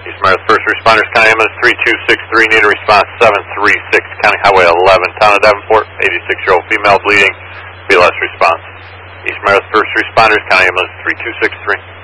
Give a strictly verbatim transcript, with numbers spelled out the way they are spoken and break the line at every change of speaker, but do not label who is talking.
East Meredith First Responders, County Ambulance three two six three, need a response seven three six, County Highway eleven, Town of Davenport, eighty-six-year-old female bleeding, B L S response. East Meredith First Responders, County Ambulance three two six three.